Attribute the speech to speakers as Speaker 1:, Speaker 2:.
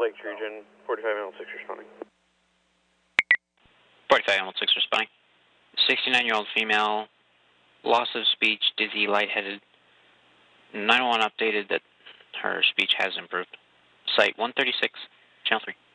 Speaker 1: Lake Trojan, 45 Emerald 6 responding.
Speaker 2: 45 Emerald 6 responding. 69-year-old female, loss of speech, dizzy, lightheaded. 911 updated that her speech has improved. Site 136, channel 3.